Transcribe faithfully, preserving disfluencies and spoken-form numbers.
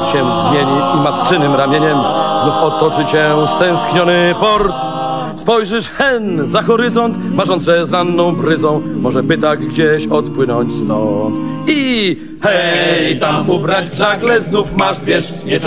się zmieni i matczynym ramieniem znów otoczy cię stęskniony port. Spojrzysz hen za horyzont, marząc, że z ranną bryzą może by tak gdzieś odpłynąć stąd. I hej, tam ubrać w żagle znów masz, wiesz, nie czas.